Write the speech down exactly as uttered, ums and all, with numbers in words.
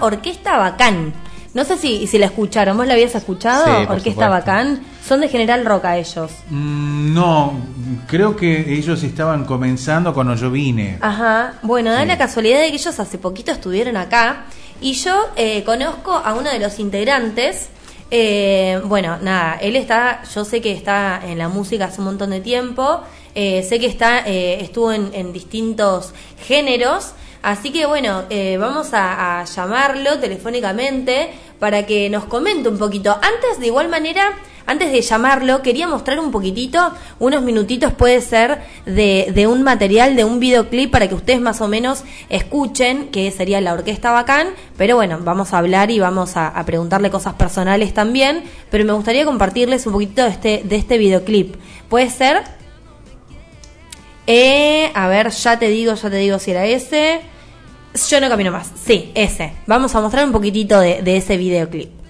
Orquesta Bacán. No sé si, si la escucharon. ¿Vos la habías escuchado? Sí, por Orquesta supuesto. Bacán. Son de General Roca ellos. Mm, no, creo que ellos estaban comenzando cuando yo vine. Ajá. Bueno, da Sí. la casualidad de que ellos hace poquito estuvieron acá. Y yo eh, conozco a uno de los integrantes. Eh, bueno, nada, él está, yo sé que está en la música hace un montón de tiempo. Eh, sé que está, eh, estuvo en, en distintos géneros. Así que bueno, eh, vamos a, a llamarlo telefónicamente para que nos comente un poquito. Antes, de igual manera, antes de llamarlo, quería mostrar un poquitito, unos minutitos puede ser, de, de un material, de un videoclip, para que ustedes más o menos escuchen, que sería la Orquesta Bacán. Pero bueno, vamos a hablar y vamos a, a preguntarle cosas personales también. Pero me gustaría compartirles un poquito de este, de este videoclip. Puede ser... Eh, a ver, ya te digo, ya te digo si era ese. Yo no camino más. Sí, ese. Vamos a mostrar un poquitito de, de ese videoclip.